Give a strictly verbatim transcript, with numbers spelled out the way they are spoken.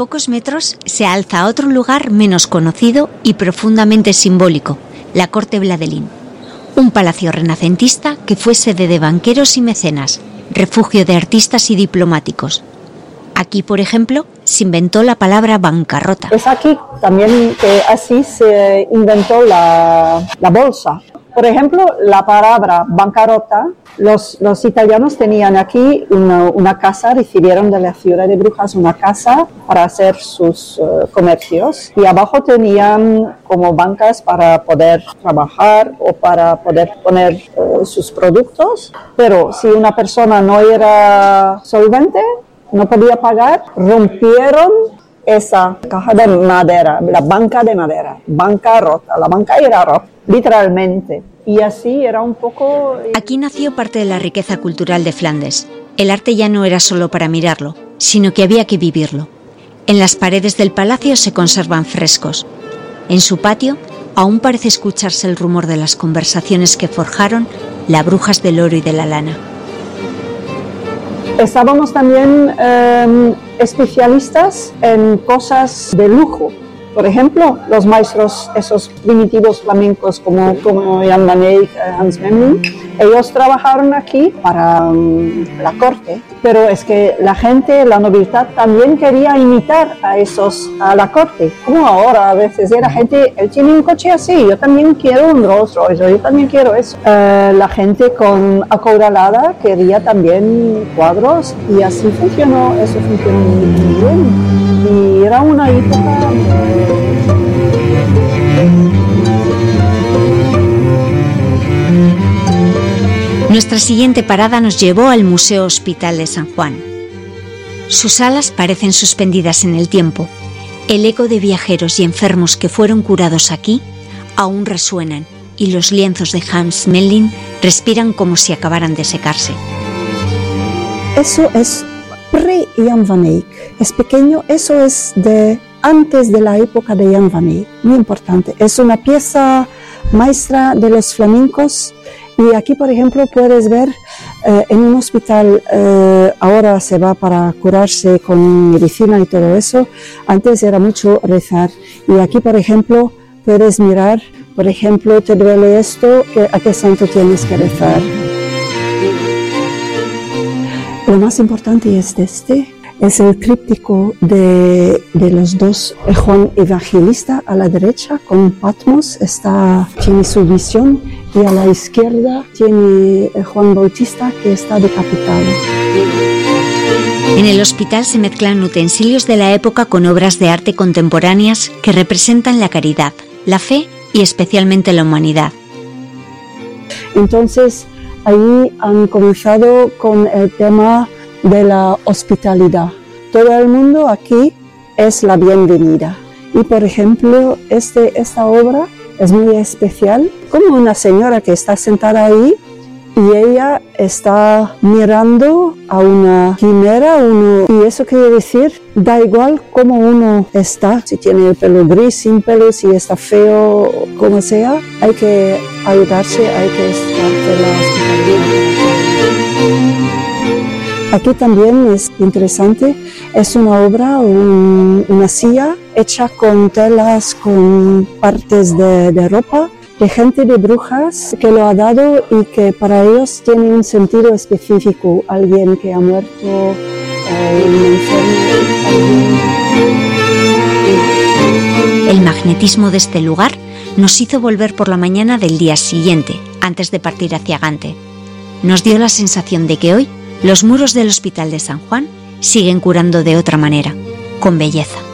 pocos metros se alza otro lugar menos conocido y profundamente simbólico, la Corte Vladelín, un palacio renacentista que fue sede de banqueros y mecenas, refugio de artistas y diplomáticos. Aquí, por ejemplo, se inventó la palabra bancarrota. Es aquí también que así se inventó la, la bolsa. Por ejemplo, la palabra bancarrota, los, los italianos tenían aquí una, una casa, recibieron de la ciudad de Brujas una casa para hacer sus uh, comercios y abajo tenían como bancas para poder trabajar o para poder poner uh, sus productos, pero si una persona no era solvente, no podía pagar, rompieron esa caja de madera, la banca de madera, banca rota, la banca era rota, literalmente. Y así era un poco... Aquí nació parte de la riqueza cultural de Flandes. El arte ya no era solo para mirarlo, sino que había que vivirlo. En las paredes del palacio se conservan frescos. En su patio aún parece escucharse el rumor de las conversaciones que forjaron las brujas del oro y de la lana. Estábamos también eh, especialistas en cosas de lujo. Por ejemplo, los maestros, esos primitivos flamencos como, como Jan van Eyck, Hans Memling, ellos trabajaron aquí para um, la corte, pero es que la gente, la nobleza también quería imitar a esos, a la corte. Como ahora a veces era gente, él tiene un coche así, yo también quiero un Rolls Royce, yo también quiero eso. Uh, la gente con acorralada quería también cuadros y así funcionó, eso funcionó muy bien. Y era una época... Nuestra siguiente parada nos llevó al Museo Hospital de San Juan. Sus salas parecen suspendidas en el tiempo. El eco de viajeros y enfermos que fueron curados aquí aún resuenan y los lienzos de Hans Memling respiran como si acabaran de secarse. Eso es pre-Jan van Eyck. Es pequeño, eso es de antes de la época de Jan van Eyck, muy importante. Es una pieza maestra de los flamencos y aquí, por ejemplo, puedes ver eh, en un hospital, eh, ahora se va para curarse con medicina y todo eso, antes era mucho rezar y aquí, por ejemplo, puedes mirar, por ejemplo, te duele esto, ¿a qué santo tienes que rezar? Lo más importante es este, es el tríptico de, de los dos, Juan Evangelista a la derecha con Patmos, está, tiene su visión, y a la izquierda tiene Juan Bautista que está decapitado. En el hospital se mezclan utensilios de la época con obras de arte contemporáneas que representan la caridad, la fe y especialmente la humanidad. Entonces, ahí han comenzado con el tema de la hospitalidad. Todo el mundo aquí es la bienvenida. Y por ejemplo, este, esta obra es muy especial, como una señora que está sentada ahí y ella está mirando a una quimera, uno, y eso quiere decir, da igual cómo uno está, si tiene el pelo gris, sin pelo, si está feo, como sea, hay que ayudarse, hay que estar de la hospitalidad. Aquí también es interesante, es una obra, un, una silla hecha con telas, con partes de, de ropa, de gente de Brujas que lo ha dado y que para ellos tiene un sentido específico, alguien que ha muerto, eh, un enfermo. El magnetismo de este lugar nos hizo volver por la mañana del día siguiente, antes de partir hacia Gante. Nos dio la sensación de que hoy los muros del Hospital de San Juan siguen curando de otra manera, con belleza.